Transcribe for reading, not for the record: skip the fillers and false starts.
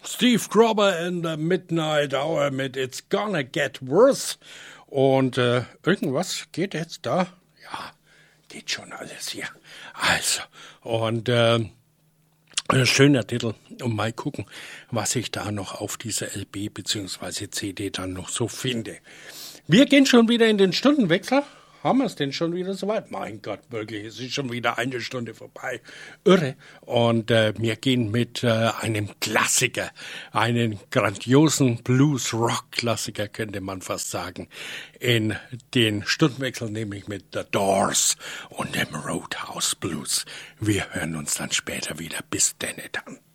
Steve Grober in the Midnight Hour mit It's Gonna Get Worse. Und irgendwas geht jetzt da? Ja, geht schon alles hier. Also, und ein schöner Titel. Und mal gucken, was ich da noch auf dieser LP bzw. CD dann noch so finde. Wir gehen schon wieder in den Stundenwechsel. Haben wir es denn schon wieder soweit? Mein Gott, wirklich, es ist schon wieder eine Stunde vorbei. Irre. Und wir gehen mit einem Klassiker, einen grandiosen Blues-Rock-Klassiker, könnte man fast sagen, in den Stundenwechsel, nämlich mit The Doors und dem Roadhouse Blues. Wir hören uns dann später wieder. Bis denn dann.